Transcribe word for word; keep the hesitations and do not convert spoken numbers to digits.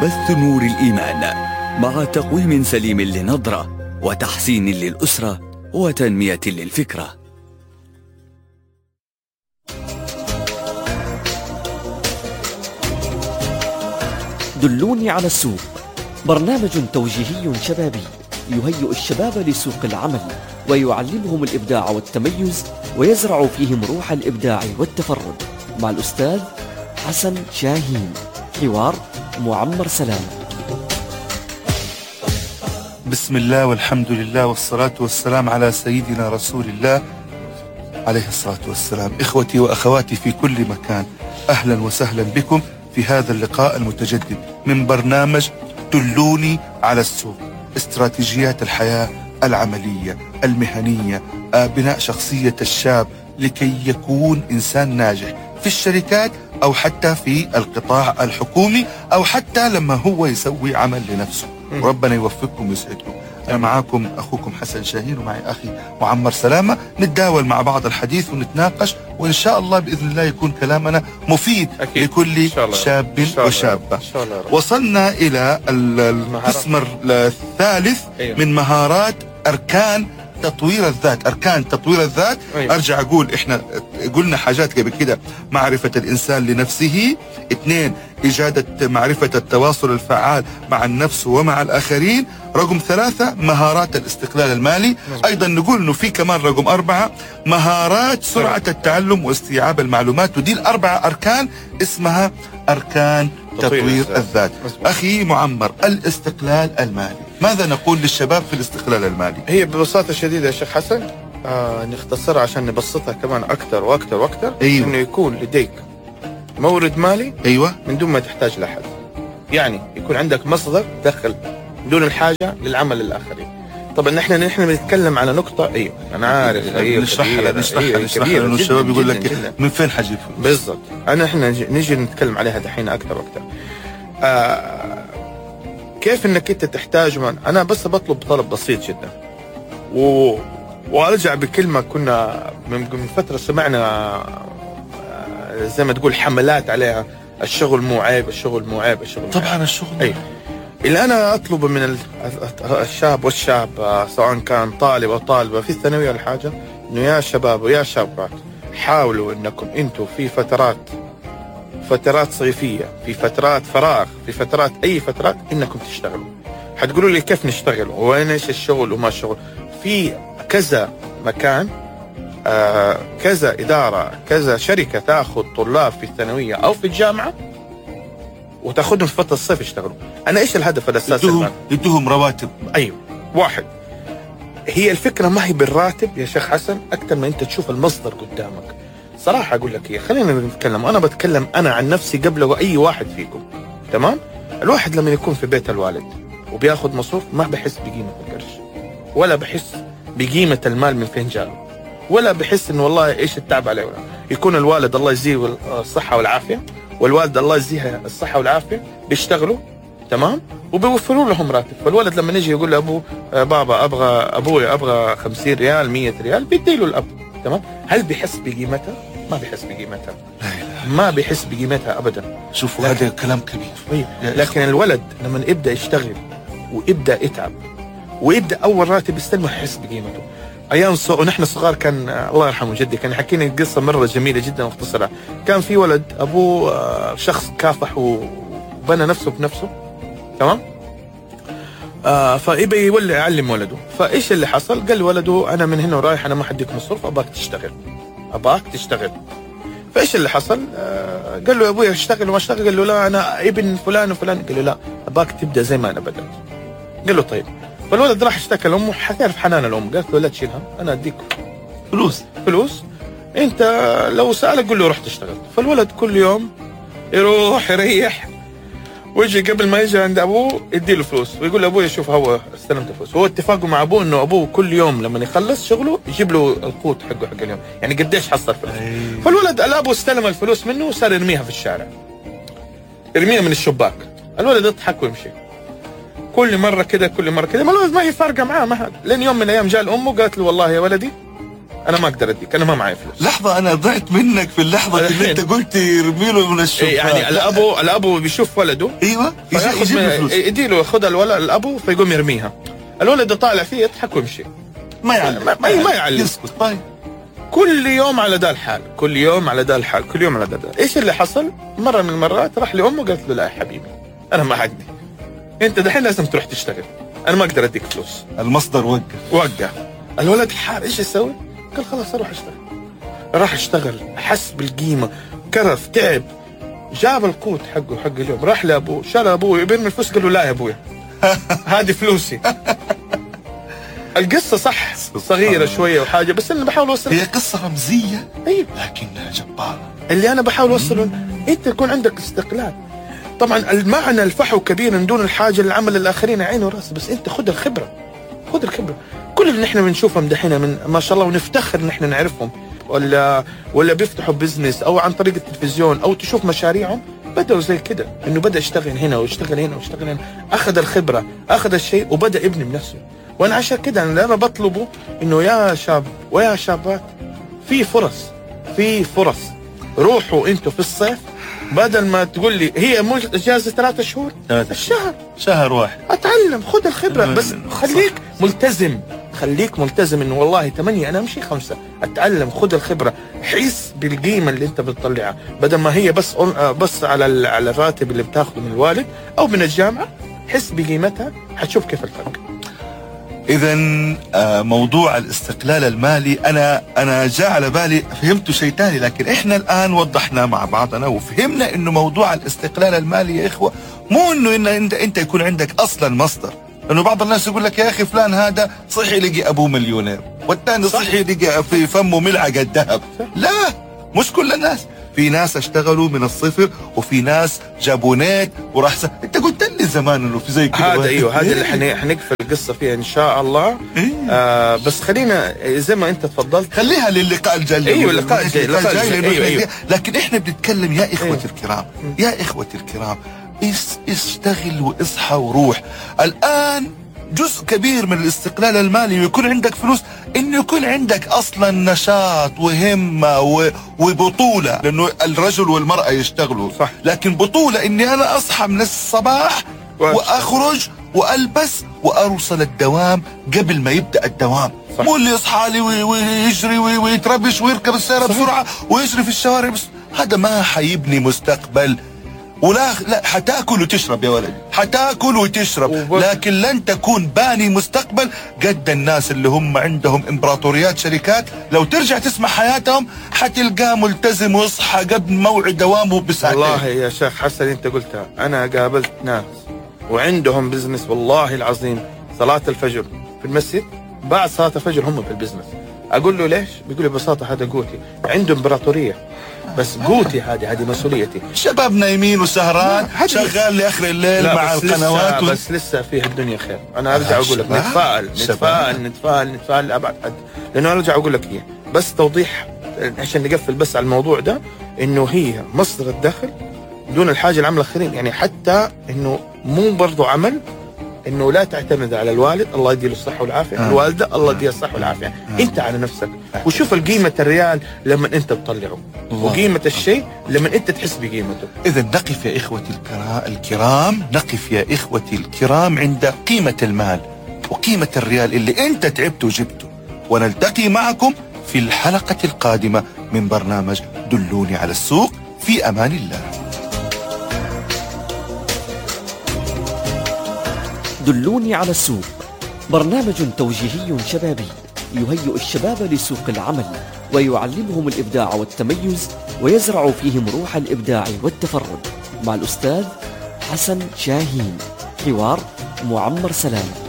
بث نور الإيمان مع تقويم سليم للنظرة وتحسين للأسرة وتنمية للفكرة. دلوني على السوق، برنامج توجيهي شبابي يهيئ الشباب لسوق العمل ويعلمهم الإبداع والتميز ويزرع فيهم روح الإبداع والتفرد، مع الأستاذ حسن شاهين. حوار معمر سلام. بسم الله والحمد لله والصلاة والسلام على سيدنا رسول الله عليه الصلاة والسلام. إخوتي وأخواتي في كل مكان، أهلا وسهلا بكم في هذا اللقاء المتجدد من برنامج دلوني على السوق. استراتيجيات الحياة العملية المهنية، بناء شخصية الشاب لكي يكون إنسان ناجح في الشركات أو حتى في القطاع الحكومي أو حتى لما هو يسوي عمل لنفسه. وربنا يوفقكم ويسعدكم. أنا معاكم أخوكم حسن شاهين ومعي أخي معمر سلامة، نتداول مع بعض الحديث ونتناقش، وإن شاء الله بإذن الله يكون كلامنا مفيد أكيد. لكل شاب وشابة. وصلنا إلى القسم الثالث أيوه. من مهارات أركان تطوير الذات. أركان تطوير الذات أيوة. أرجع أقول إحنا قلنا حاجات قبل كده: معرفة الإنسان لنفسه، اثنين إجادة معرفة التواصل الفعال مع النفس ومع الآخرين، رقم ثلاثة مهارات الاستقلال المالي، أيضا نقول إنه في كمان رقم أربعة مهارات سرعة التعلم واستيعاب المعلومات. ودي الأربعة أركان اسمها أركان تطوير الذات. أخي معمر، الاستقلال المالي، ماذا نقول للشباب في الاستقلال المالي؟ هي ببساطة شديدة يا شيخ حسن، آه نختصرها عشان نبسطها كمان أكثر وأكثر وأكثر. أيوة. إنه يكون لديك مورد مالي أيوة من دون ما تحتاج لأحد، يعني يكون عندك مصدر دخل دون الحاجة للعمل للآخرين. طبعا نحن نحن بنتكلم على نقطة، أيوة أنا عارف، أيوة نشرحها نشرحها نشرحها لأنه الشباب يقول لك من فين حجيب فلوس بالضبط. أنا إحنا نجي نتكلم عليها دحين أكثر وأكثر. آه كيف إنك أنت تحتاج من... أنا بس بطلب طلب بسيط جدا، و... وأرجع بكلمة كنا من فترة سمعنا زي ما تقول حملات عليها: الشغل مو عيب، الشغل مو عيب، الشغل طبعا عيب. الشغل أي اللي أنا أطلبه من الشاب والشاب سواء كان طالب أو طالبة في الثانوية ولا حاجة، إنه يا شباب ويا شابات حاولوا إنكم أنتوا في فترات فترات صيفية، في فترات فراغ، في فترات أي فترات إنكم تشتغلوا. حتقولوا لي كيف نشتغل وين إيش الشغل وما الشغل؟ في كذا مكان، آه كذا إدارة، كذا شركة تأخذ طلاب في الثانوية أو في الجامعة وتأخذهم في فترة الصيف يشتغلوا. أنا إيش الهدف الأساسي؟ يدوهم, يدوهم رواتب. أيوه واحد. هي الفكرة ما هي بالراتب يا شيخ حسن، أكثر ما أنت تشوف المصدر قدامك. صراحة أقول لك إيه، خلينا نتكلم. أنا بتكلم أنا عن نفسي قبل وأي واحد فيكم، تمام؟ الواحد لما يكون في بيت الوالد وبياخذ مصروف ما بحس بقيمة القرش، ولا بحس بقيمة المال من فين جاله، ولا بحس إنه والله إيش التعب عليه. ولا يكون الوالد الله يجزيه الصحة والعافية والوالد الله يجزيها الصحة والعافية بيشتغلوا، تمام، وبيوفروا لهم راتب. فالولد لما يجي يقول لأبوه بابا أبغى أبوي أبغى خمسين ريال مية ريال، بيديله الأب، تمام. هل بيحس بقيمتها؟ ما بيحس بقيمتها، ما بيحس بقيمتها أبدا. شوفوا هذا كلام كبير. لكن الولد لما يبدأ يشتغل ويبدأ يتعب ويبدأ أول راتب يستلمه يحس بقيمته. أيام صغ... ونحن صغار كان الله يرحمه جدي كان يحكينا قصة مرة جميلة جدا مختصرة. كان في ولد أبوه شخص كافح وبنى نفسه بنفسه، تمام. آه فيبي يولي يعلم ولده. فإيش اللي حصل؟ قال ولده أنا من هنا ورايح أنا ما حديك مصروف، أباك تشتغل، أباك تشتغل. فإيش اللي حصل؟ آه قال له يا أبوي اشتغل وما اشتغل. قال له لا أنا ابن فلان وفلان. قال له لا أباك تبدأ زي ما أنا بدأت. قال له طيب. فالولد راح اشتكى لأمه، حتعرف حنان الأم، قالت له لا تشيلها أنا أديك فلوس فلوس أنت لو سألك قل له روح تشتغل. فالولد كل يوم يروح يريح ويجي قبل ما يجي عند أبوه يديله فلوس ويقول لأبوه شوف هو استلمت فلوس. هو اتفاقه مع أبوه إنه أبوه كل يوم لما يخلص شغله يجيب له القوت حقه حق اليوم، يعني قديش حصل فلوس. أيه. فالولد الأبو استلم الفلوس منه وصار يرميها في الشارع، يرميها من الشباك. الولد يضحك ويمشي كل مرة كده كل مرة كده، ما الولد ما هي فارقة معاه ما هذا. لين يوم من الأيام جاء الأم وقالت له والله يا ولدي انا ما اقدر اديك، انا ما معي فلوس. لحظه، انا ضعت منك في اللحظه اللي انت قلت يرمي له من الشوفان. يعني الابو الابو بيشوف ولده، ايوه يجيب له فلوس، يدي له ياخذها الولد الابو فيقوم يرميها. الولد طالع فيه يضحك ويمشي، ما يعلم ما, ما, ما يعلم، يسكت. طيب كل يوم على ذا الحال، كل يوم على ذا الحال، كل يوم على ذا. ايش اللي حصل؟ مره من المرات راح لامه قالت له لا يا حبيبي انا ما عندي، انت دحين لازم تروح تشتغل، انا ما اقدر اديك فلوس. المصدر وقف وقف. الولد حار، ايش يسوي؟ قال خلاص اروح اشتغل. راح اشتغل، حس بالقيمه، كرف، تعب، جاب القوت حقه حق اليوم، راح لابوه، شال ابوه بيرمي الفلوس، قال له لا يا ابويا هذه فلوسي. القصه صح صغيره شويه وحاجه، بس انا بحاول اوصل، هي قصه رمزيه ايوه لكنها جباره. اللي انا بحاول اوصله انت يكون عندك استقلال. طبعا المعنى الفحو كبير من دون الحاجه للعمل الاخرين عين وراس، بس انت خذ الخبره، خذ الخبره. كل اللي نحن بنشوفهم دحين من ما شاء الله ونفتخر ان احنا نعرفهم، ولا ولا بيفتحوا بزنس او عن طريق التلفزيون او تشوف مشاريعهم، بدأوا زي كده، انه بدأ يشتغل هنا ويشتغل هنا ويشتغل هنا، اخذ الخبره، اخذ الشيء وبدأ يبني بنفسه. وانا عشان كده اللي انا بطلبه انه يا شاب ويا شابات، في فرص، في فرص، روحوا انتوا في الصيف، بدل ما تقول لي هي مش اجازه ثلاثة شهور، الشهر شهر واحد اتعلم، خذ الخبره، بس خليك ملتزم، خليك ملتزم انه والله ثمانية انا امشي خمسة، اتعلم، خذ الخبره، حس بالقيمه اللي انت بتطلعها، بدل ما هي بس بس على على الراتب اللي بتاخذه من الوالد او من الجامعه، حس بقيمتها، حتشوف كيف الفرق. إذا موضوع الاستقلال المالي أنا أنا جاء على بالي، فهمت شيء ثاني، لكن إحنا الآن وضحنا مع بعضنا وفهمنا إنه موضوع الاستقلال المالي يا إخوة مو إنه إن أنت أنت يكون عندك أصلا مصدر، لأنه بعض الناس يقول لك يا أخي فلان هذا صحي لقي أبوه مليونير، والثاني صحي لقي في فمه ملعقة ذهب. لا، مش كل الناس، في ناس اشتغلوا من الصفر وفي ناس جابوا نت وراح س... انت قلت لي زمان انه في زي كذا. هذا ايوه، هذا اللي حن... حنقفل القصه فيها ان شاء الله. إيه؟ آه بس خلينا زي ما انت تفضلت، خليها للقاء الجاي. ايوه اللقاء الجاي، اللقاء الجاي. أيوة أيوة. لكن احنا بنتكلم يا اخوتي أيوة. الكرام، يا اخوتي الكرام، اشتغل واصحى وروح. الان جزء كبير من الاستقلال المالي ويكون عندك فلوس انه يكون عندك اصلا نشاط وهمه وبطوله، لانه الرجل والمراه يشتغلوا صح، لكن بطوله اني انا اصحى من الصباح واخرج والبس واوصل الدوام قبل ما يبدا الدوام. صح. مو اللي يصحى لي ويجري ويتربش ويركب السياره بسرعه ويجري في الشوارع، بس هذا ما حيبني مستقبل. ولا لا، حتاكل وتشرب يا ولد، حتاكل وتشرب، لكن لن تكون باني مستقبل قد الناس اللي هم عندهم امبراطوريات شركات. لو ترجع تسمع حياتهم حتلقاه ملتزم ويصحى قبل موعد دوامه بساعتين. والله يا شيخ حسن انت قلتها، انا قابلت ناس وعندهم بزنس والله العظيم، صلاة الفجر في المسجد، بعد صلاة الفجر هم في البزنس. اقول له ليش؟ بيقول لي ببساطة هذا قوتي، عنده امبراطورية، بس قوتي هذه هذه مسؤوليتي. شباب نايمين وسهران شغال لاخر الليل مع بس القنوات لسه و... بس لسه في الدنيا خير. انا ارجع اقول لك نتفائل نتفائل نتفائل نتفائل لابعد حد، لانه ارجع اقول لك اياه بس توضيح عشان نقفل بس على الموضوع ده، انه هي مصدر الدخل دون الحاجه للعمل الاخرين. يعني حتى انه مو برضو عمل انه لا تعتمد على الوالد، الله يديله الصحه والعافيه، آه. الوالده الله يديها الصحه والعافيه، آه. انت على نفسك. آه. وشوف القيمه الريال لما انت تطلعه، وقيمه الشيء لما انت تحس بقيمته. اذا نقف يا اخوتي الكرام، نقف يا اخوتي الكرام عند قيمه المال وقيمه الريال اللي انت تعبت وجبته. ونلتقي معكم في الحلقه القادمه من برنامج دلوني على السوق. في امان الله. دلوني على السوق، برنامج توجيهي شبابي يهيئ الشباب لسوق العمل ويعلمهم الإبداع والتميز ويزرع فيهم روح الإبداع والتفرد، مع الأستاذ حسن شاهين. حوار معمر سلام.